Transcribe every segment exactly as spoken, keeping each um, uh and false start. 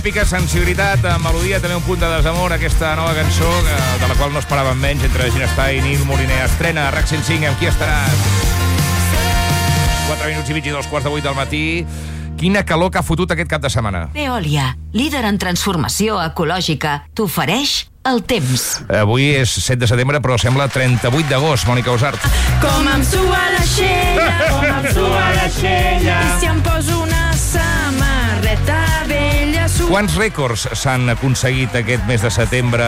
Pica sensibilitat, melodia, també un punt de desamor, aquesta nova cançó, de la qual no esperàvem menys, entre Ginestar i Nil Moliner. Estrena RAC cent cinc, amb qui estaràs? quatre minuts i mig i dos quarts de vuit del matí. Quina calor que ha fotut aquest cap de setmana. Veolia, líder en transformació ecològica, t'ofereix el temps. Avui és set de setembre, però sembla trenta-vuit d'agost, Mònica Usart. Com em sua la xella, com em sua la xella, i si em poso una samarreta vella... Su... Quants rècords s'han aconseguit aquest mes de setembre?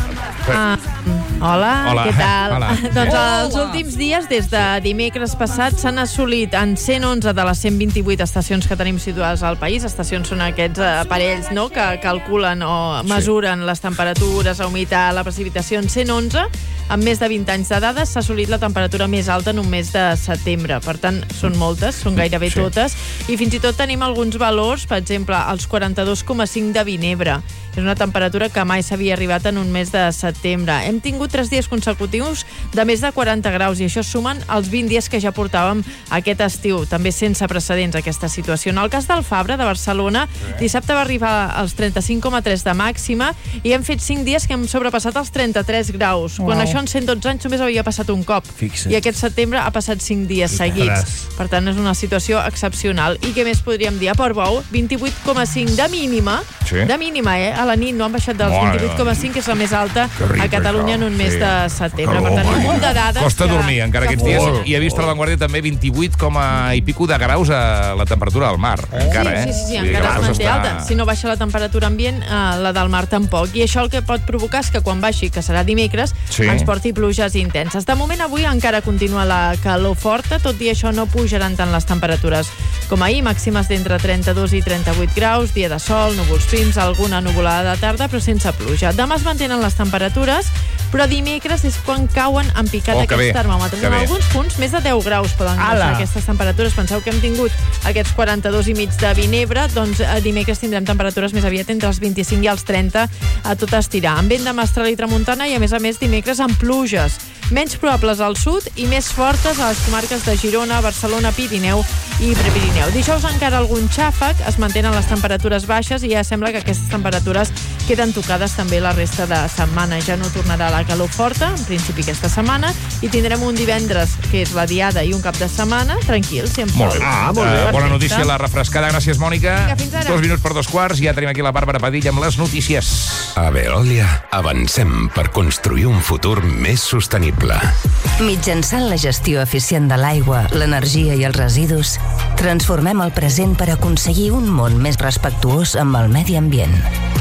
Ah, hola, hola, què tal? Hola. Doncs els últims dies, des de dimecres passat, s'han assolit en cent onze de les cent vint-i-vuit estacions que tenim situades al país. Estacions són aquests aparells, no?, que calculen o mesuren sí. les temperatures, la humitat, la precipitació. En cent onze, amb més de vint anys de dades, s'ha assolit la temperatura més alta en un mes de setembre. Per tant, són moltes, són gairebé sí. totes. I fins i tot tenim alguns valors, per exemple, els quaranta-dos coma cinc de Vinebre. És una temperatura que mai s'havia arribat en un mes de setembre. Hem tingut tres dies consecutius de més de quaranta graus i això sumen els vint dies que ja portàvem aquest estiu, també sense precedents aquesta situació. En el cas del Fabra, de Barcelona, dissabte va arribar als trenta-cinc coma tres de màxima i hem fet cinc dies que hem sobrepassat els trenta-tres graus, quan wow. això en cent dotze anys només havia passat un cop. Fixa't. I aquest setembre ha passat cinc dies seguits. Per tant, és una situació excepcional. I què més podríem dir? A Portbou, vint-i-vuit coma cinc de mínima, sí. de mínima, eh? A la nit no han baixat dels vint-i-vuit coma cinc, que és la més alta a Catalunya en un mes sí. de setembre. Per tant, un munt de dades... Costa que, dormir encara aquests dies. I he vist a La Vanguardia també vint-i-vuit coma i pico de graus a la temperatura del mar. Encara, eh? Sí, sí, sí, sí encara es manté està... alta. Si no baixa la temperatura ambient, eh, la del mar tampoc. I això el que pot provocar és que quan baixi, que serà dimecres, sí. ens porti pluges intenses. De moment, avui encara continua la calor forta, tot i això no pujaran tant les temperatures com ahir, màximes d'entre trenta-dos i trenta-vuit graus, dia de sol, núvols prims, alguna nuvolada de tarda, però sense pluja. Demà es mantenen les temperatures, però dimecres és quan cauen en picat oh, aquests termòmetres. En alguns punts, més de deu graus poden baixar aquestes temperatures. Penseu que hem tingut aquests quaranta-dos i mig de Vinebre, doncs dimecres tindrem temperatures més aviat entre els vint-i-cinc i els trenta a tot estirar. Amb vent de mestral i tramuntana i, a més a més, dimecres amb pluges. Menys probables al sud i més fortes a les comarques de Girona, Barcelona, Pirineu i Prepirineu. Dijous encara algun xàfec, es mantenen les temperatures baixes i ja sembla que aquestes temperatures queden tocades també la resta de setmana. Ja no tornarà la calor forta, en principi aquesta setmana, i tindrem un divendres, que és la diada, i un cap de setmana, tranquils, si em molt bé. Ah, molt bé. Uh, bona notícia, la refrescada. Gràcies, Mònica. Vinga, fins ara. Dos minuts per dos quarts, ja tenim aquí la Bàrbara Padilla amb les notícies. A Veolia avancem per construir un futur més sostenible. Mitjançant la gestió eficient de l'aigua, l'energia i els residus, transformem el present per aconseguir un món més respectuós amb el medi ambient.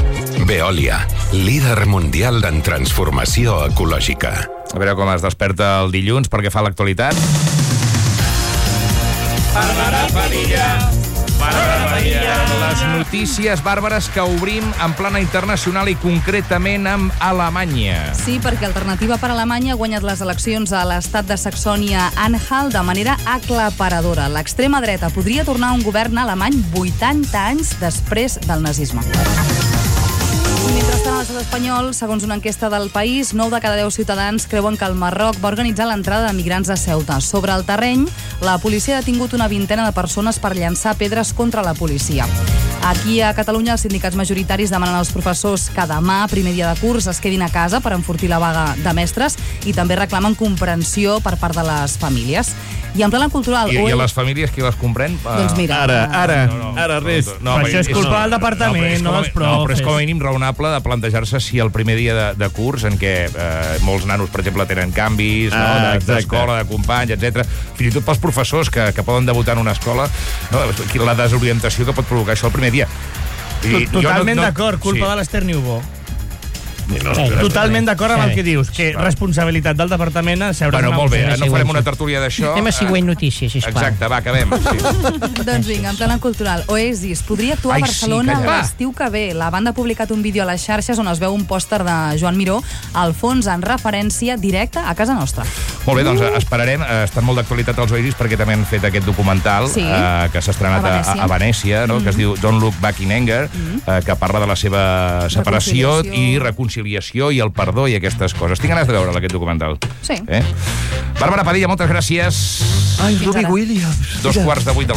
Veolia, líder mundial en transformació ecològica. A veure com es desperta el dilluns perquè fa l'actualitat. Bàrbara Padilla, Bàrbara Padilla. Les notícies bàrbares que obrim en plana internacional i concretament amb Alemanya. Sí, perquè Alternativa per Alemanya ha guanyat les eleccions a l'estat de Saxònia-Anhalt de manera aclaparadora. L'extrema dreta podria tornar a un govern alemany vuitanta anys després del nazisme. Mentrestant, a l'estat espanyol, segons una enquesta del País, nou de cada deu ciutadans creuen que el Marroc va organitzar l'entrada de migrants a Ceuta. Sobre el terreny, la policia ha detingut una vintena de persones per llançar pedres contra la policia. Aquí a Catalunya, els sindicats majoritaris demanen als professors que demà, primer dia de curs, es quedin a casa per enfortir la vaga de mestres i també reclamen comprensió per part de les famílies. I en plana cultural... I, i a les famílies qui les comprèn? Doncs mira... Ara, ara, no, no, ara res. No, no, no, això és culpa no, del departament, no, no dels profes. No, però és com a mínim raonable de plantejar-se si el primer dia de, de curs, en què eh, molts nanos, per exemple, tenen canvis ah, no, d'escola, de companys, etcètera, fins i tot pels professors que, que poden debutar en una escola, no, la desorientació que pot provocar això el primer dia. I Totalment no, no, d'acord, culpa sí. de l'Ester Niubó. No, sí, totalment d'acord amb sí. el que dius, que responsabilitat del departament a seure... Bueno, molt bé, no farem una tertúlia d'això. Anem a següent notícia, sisplau. Exacte, va, acabem. Sí. Doncs vinga, en plana cultural. Oasis podria actuar Ai, a Barcelona sí, l'estiu que ve. La banda ha publicat un vídeo a les xarxes on es veu un pòster de Joan Miró al fons en referència directa a casa nostra. Molt bé, doncs esperarem. Estan molt d'actualitat els Oasis perquè també han fet aquest documental sí. eh, que s'ha estrenat a Venècia, a, a Venècia no? mm. que es diu Don't Look Back in Anger, mm. eh, que parla de la seva separació i reconciliació i el perdó i aquestes coses. Tinc ganes de veure aquest documental. Sí. Eh? Bàrbara Padilla, moltes gràcies. Ai, Robbie Williams. Dos quarts de vuit del